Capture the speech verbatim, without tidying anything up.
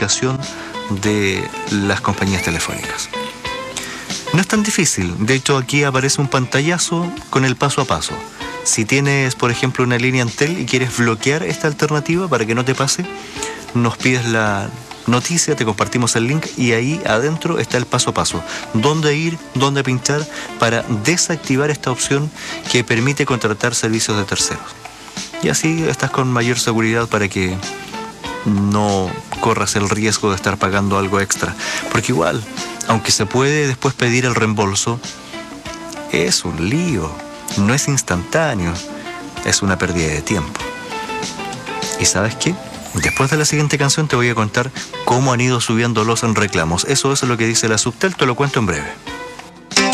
aplicación de las compañías telefónicas. No es tan difícil, de hecho aquí aparece un pantallazo con el paso a paso. Si tienes, por ejemplo, una línea Entel y quieres bloquear esta alternativa para que no te pase, nos pides la noticia, te compartimos el link y ahí adentro está el paso a paso. Dónde ir, dónde pinchar para desactivar esta opción que permite contratar servicios de terceros. Y así estás con mayor seguridad para que no corras el riesgo de estar pagando algo extra. Porque igual, aunque se puede después pedir el reembolso, es un lío. No es instantáneo, es una pérdida de tiempo. ¿Y sabes qué? Después de la siguiente canción te voy a contar cómo han ido subiendo los reclamos. Eso es lo que dice la Subtel, te lo cuento en breve.